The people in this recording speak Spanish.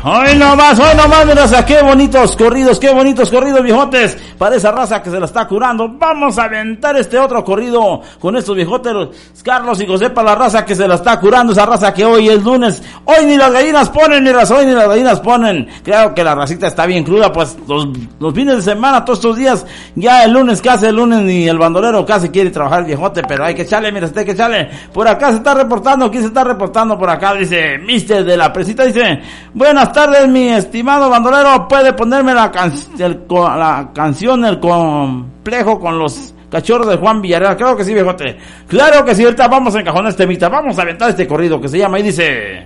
Hoy nomás, mi raza, qué bonitos corridos, viejotes, para esa raza que se la está curando. Vamos a aventar este otro corrido con estos viejotes, Carlos y José, para la raza que se la está curando, esa raza que hoy es lunes. Hoy ni las gallinas ponen, mi raza, hoy ni las gallinas ponen. Claro que la racita está bien cruda, pues los fines de semana, todos estos días, ya el lunes casi, el lunes ni el bandolero casi quiere trabajar, viejote, pero hay que echarle, mira, hay que echarle. Por acá se está reportando, ¿quién se está reportando por acá? Dice, Mister de la Presita, dice, buenas tardes, mi estimado bandolero, puede ponerme la canción, el complejo con los cachorros de Juan Villarreal. Claro que sí, viejote, claro que sí. Ahorita vamos a encajonar este temita, vamos a aventar este corrido que se llama y dice...